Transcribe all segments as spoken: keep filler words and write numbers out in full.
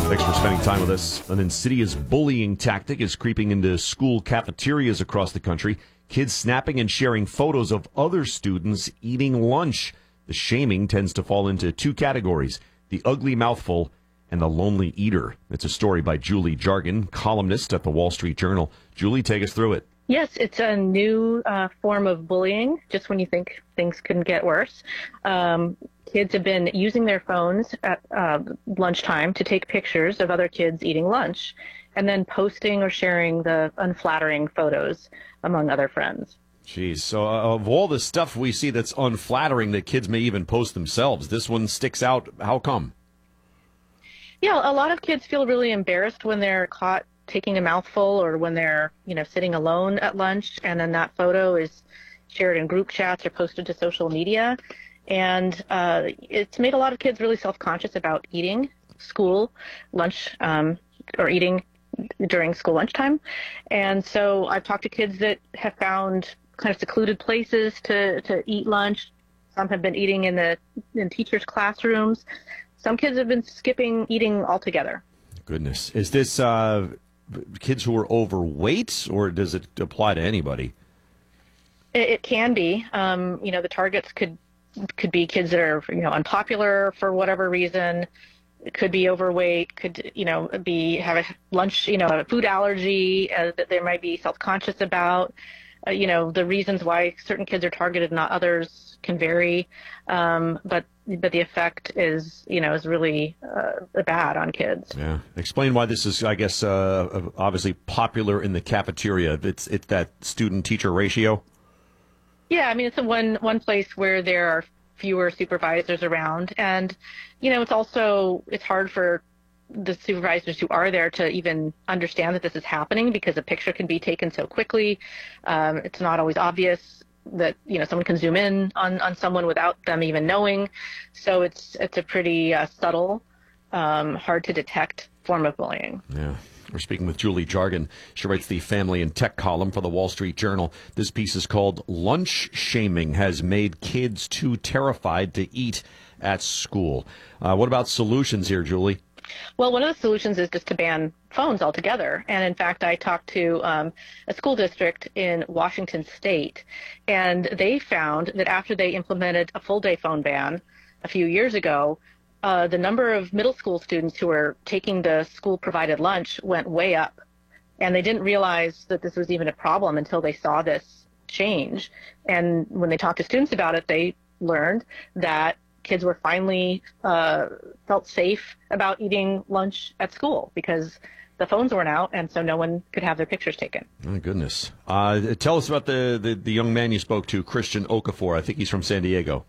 Thanks for spending time with us. An insidious bullying tactic is creeping into school cafeterias across the country. Kids snapping and sharing photos of other students eating lunch. The shaming tends to fall into two categories: the ugly mouthful and the lonely eater. It's a story by Julie Jargon, columnist at the Wall Street Journal. Julie, take us through it. Yes, it's a new uh, form of bullying, just when you think things couldn't get worse. Um, kids have been using their phones at uh, lunchtime to take pictures of other kids eating lunch, and then posting or sharing the unflattering photos among other friends. Jeez, so uh, of all the stuff we see that's unflattering that kids may even post themselves, this one sticks out. How come? Yeah, a lot of kids feel really embarrassed when they're caught taking a mouthful, or when they're, you know, sitting alone at lunch, and then that photo is shared in group chats or posted to social media. And uh, it's made a lot of kids really self-conscious about eating school lunch um, or eating during school lunchtime. And so I've talked to kids that have found kind of secluded places to, to eat lunch. Some have been eating in the in teachers' classrooms. Some kids have been skipping eating altogether. Goodness. Is this uh, kids who are overweight, or does it apply to anybody? It, it can be. Um, you know, the targets could could be kids that are, you know, unpopular for whatever reason. It could be overweight, could, you know, be have a lunch, you know, a food allergy uh, that they might be self-conscious about. Uh, you know, the reasons why certain kids are targeted, not others, can vary. Um, but but the effect is, you know, is really uh, bad on kids. Yeah. Explain why this is, I guess, uh, obviously popular in the cafeteria. It's it's that student-teacher ratio. Yeah, I mean, it's the one one place where there are fewer supervisors around, and you know, it's also it's hard for the supervisors who are there to even understand that this is happening, because a picture can be taken so quickly. Um, it's not always obvious that, you know, someone can zoom in on, on someone without them even knowing. So it's it's a pretty uh, subtle, um, hard to detect form of bullying. Yeah. We're speaking with Julie Jargon. She writes the family and tech column for the Wall Street Journal. This piece is called "Lunch Shaming Has Made Kids Too Terrified to Eat at School." Uh, what about solutions here, Julie? Well, one of the solutions is just to ban phones altogether. And in fact, I talked to um, a school district in Washington State, and they found that after they implemented a full-day phone ban a few years ago, uh, the number of middle school students who were taking the school-provided lunch went way up. And they didn't realize that this was even a problem until they saw this change. And when they talked to students about it, they learned that kids were finally uh, felt safe about eating lunch at school because the phones weren't out, and so no one could have their pictures taken. My goodness. Uh, tell us about the, the, the young man you spoke to, Christian Okafor. I think he's from San Diego.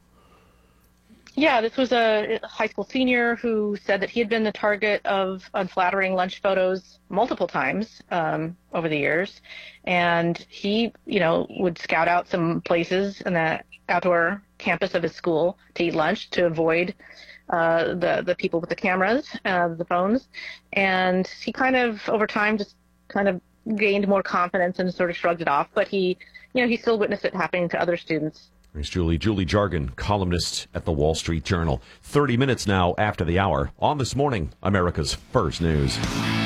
Yeah, this was a high school senior who said that he had been the target of unflattering lunch photos multiple times um, over the years. And he, you know, would scout out some places in the outdoor campus of his school to eat lunch to avoid uh, the, the people with the cameras, uh, the phones. And he kind of, over time, just kind of gained more confidence and sort of shrugged it off. But he, you know, he still witnessed it happening to other students. There's Julie. Julie Jargon, columnist at the Wall Street Journal. thirty minutes now after the hour on This Morning, America's First News.